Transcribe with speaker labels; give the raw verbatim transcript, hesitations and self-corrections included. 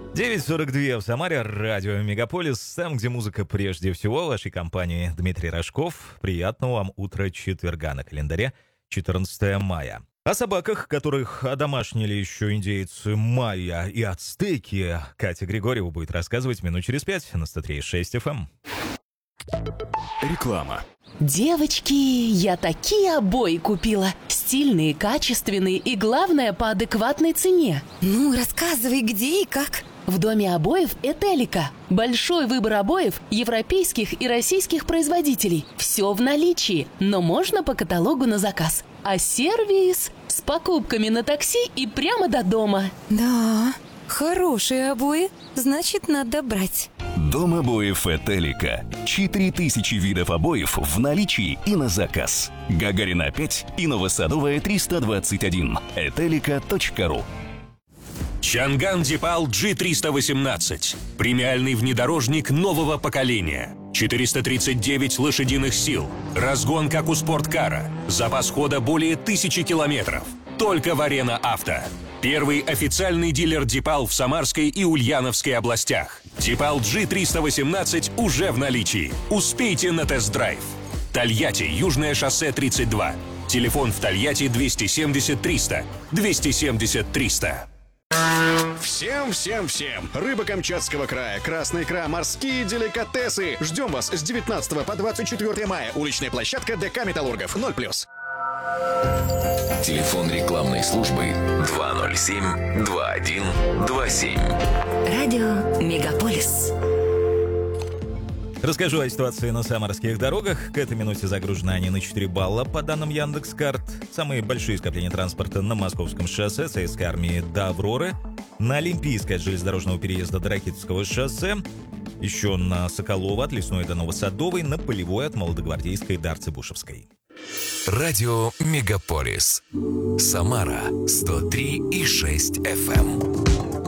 Speaker 1: девять сорок два в Самаре, радио Мегаполис, там, где музыка прежде всего, в вашей компании Дмитрий Рожков. Приятного вам утра четверга, на календаре четырнадцатое мая. О собаках, которых одомашнили еще индейцы майя и ацтеки, Катя Григорьева будет рассказывать минут через пять на сто три и шесть эф эм.
Speaker 2: Реклама.
Speaker 3: Девочки, я такие обои купила. Стильные, качественные и, главное, по адекватной цене.
Speaker 4: Ну, рассказывай, где и как.
Speaker 3: В доме обоев «Этелика». Большой выбор обоев европейских и российских производителей. Все в наличии, но можно по каталогу на заказ. А сервис с покупками на такси и прямо до дома.
Speaker 4: Да, хорошие обои, значит, надо брать.
Speaker 2: Дом обоев «Этелика». четыре тысячи видов обоев в наличии и на заказ. Гагарина пять и Новосадовая триста двадцать один. этелика точка ру.
Speaker 5: Чанган Дипал джи триста восемнадцать. Премиальный внедорожник нового поколения. четыреста тридцать девять лошадиных сил. Разгон, как у спорткара. Запас хода более тысячи километров. Только в Арена Авто. Первый официальный дилер Дипал в Самарской и Ульяновской областях. Дипал джи триста восемнадцать уже в наличии. Успейте на тест-драйв. Тольятти, Южное шоссе тридцать два. Телефон в Тольятти двести семьдесят триста. двести семьдесят триста.
Speaker 6: Всем, всем, всем! Рыба Камчатского края, красная икра, морские деликатесы. Ждем вас с девятнадцатого по двадцать четвёртое мая. Уличная площадка ДК «Металлургов» ноль плюс.
Speaker 7: Телефон рекламной службы два ноль семь два один два семь.
Speaker 4: Радио Мегаполис.
Speaker 1: Расскажу о ситуации на самарских дорогах. К этой минуте загружены они на четыре балла, по данным Яндекс.Карт. Самые большие скопления транспорта на Московском шоссе, Советской армии до Авроры, на Олимпийской от железнодорожного переезда до Ракитовского шоссе, еще на Соколова от Лесной до Новосадовой, на Полевой от Молодогвардейской до Арцебушевской.
Speaker 7: Радио Мегаполис. Самара сто три и шесть эф эм.